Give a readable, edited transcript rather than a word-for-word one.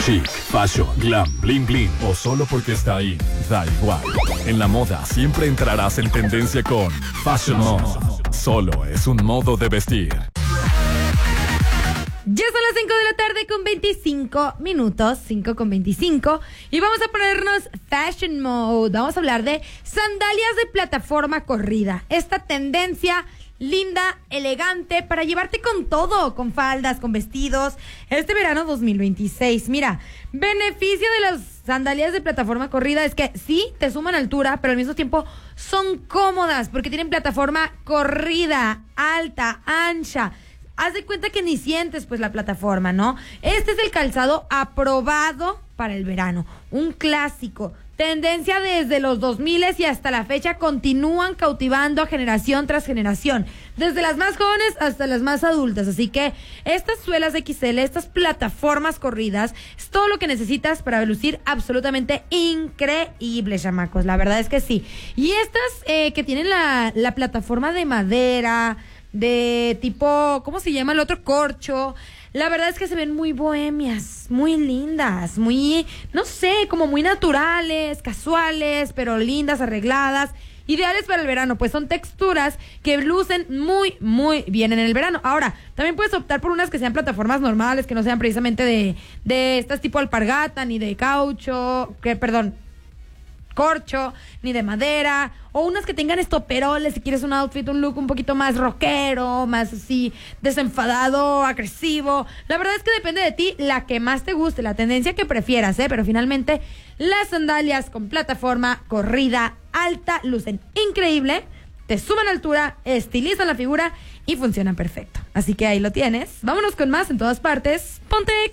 Chic, fashion, glam, bling bling o solo porque está ahí, da igual. En la moda siempre entrarás en tendencia con Fashion Mode. Solo es un modo de vestir. Ya son las 5 de la tarde con 25 minutos, 5 con 25, y vamos a ponernos Fashion Mode. Vamos a hablar de sandalias de plataforma corrida. Esta tendencia linda, elegante, para llevarte con todo, con faldas, con vestidos, este verano 2026. Mira, beneficio de las sandalias de plataforma corrida es que sí, te suman altura, pero al mismo tiempo son cómodas, porque tienen plataforma corrida, alta, ancha. Haz de cuenta que ni sientes pues la plataforma, ¿no? Este es el calzado aprobado para el verano, un clásico. Tendencia desde los 2000 y hasta la fecha continúan cautivando a generación tras generación, desde las más jóvenes hasta las más adultas. Así que estas suelas XL, estas plataformas corridas, es todo lo que necesitas para lucir absolutamente increíble, chamacos. La verdad es que sí. Y estas que tienen la plataforma de madera, de tipo, ¿cómo se llama el otro? Corcho. La verdad es que se ven muy bohemias, muy lindas, muy, no sé, como muy naturales, casuales, pero lindas, arregladas, ideales para el verano, pues son texturas que lucen muy, muy bien en el verano. Ahora, también puedes optar por unas que sean plataformas normales, que no sean precisamente de estas tipo alpargata, ni de caucho, corcho, ni de madera, o unas que tengan estoperoles si quieres un outfit, un look un poquito más rockero, más así desenfadado, agresivo. La verdad es que depende de ti la que más te guste, la tendencia que prefieras, pero finalmente las sandalias con plataforma corrida alta lucen increíble, te suman altura, estilizan la figura y funcionan perfecto. Así que ahí lo tienes. Vámonos con más en todas partes. Pontex.